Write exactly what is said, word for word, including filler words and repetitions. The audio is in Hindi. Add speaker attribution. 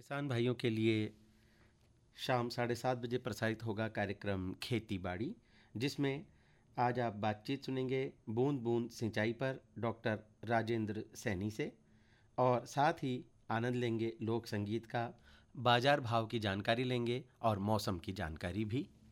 Speaker 1: किसान भाइयों के लिए शाम साढ़े सात बजे प्रसारित होगा कार्यक्रम खेती बाड़ी, जिसमें आज आप बातचीत सुनेंगे बूंद बूंद सिंचाई पर डॉक्टर राजेंद्र सैनी से, और साथ ही आनंद लेंगे लोक संगीत का, बाजार भाव की जानकारी लेंगे और मौसम की जानकारी भी।